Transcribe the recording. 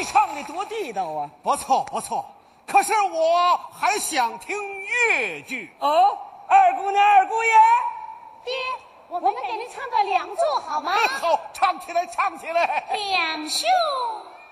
唱的多地道啊！ 不错不错，可是我还想听越剧。 哦，二姑娘二姑爷， 爹，我们给您唱个《梁祝》好吗？ 好，唱起来唱起来。 两袖